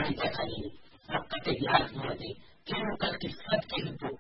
माहिती आहे खाली रक्ताच्या ह्या मध्ये केमिकल किस्मत केली तो